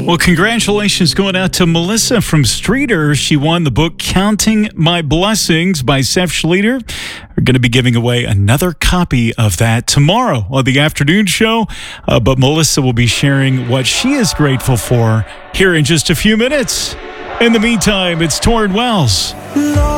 Well, congratulations going out to Melissa from Streeter. She won the book Counting My Blessings by Seth Schlueter. We're going to be giving away another copy of that tomorrow on the afternoon show. But Melissa will be sharing what she is grateful for here in just a few minutes. In the meantime, it's Torrin Wells.